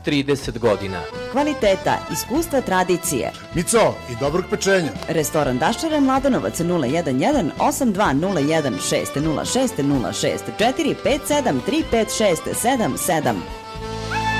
30 godina. Kvaliteta, iskustva, tradicije. Mico i dobrog pečenja. Restoran Daščara Mladenovac 011 8201 606 064 57 356 77.